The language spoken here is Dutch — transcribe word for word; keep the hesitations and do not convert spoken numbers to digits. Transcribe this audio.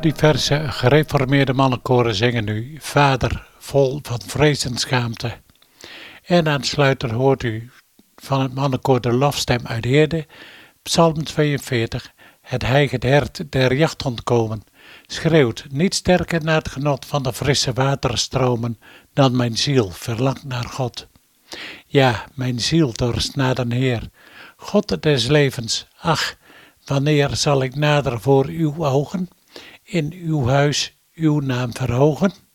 Diverse gereformeerde mannenkoren zingen nu Vader vol van vrees en schaamte. En aansluitend hoort u van het mannenkoor de lofstem uit Heerde, Psalm tweeënveertig, het hijgend hert der jacht ontkomen, schreeuwt niet sterker naar het genot van de frisse waterstromen dan mijn ziel verlangt naar God. Ja, mijn ziel dorst naar den Heer, God des levens. Ach, wanneer zal ik nader voor uw ogen, in uw huis uw naam verhogen?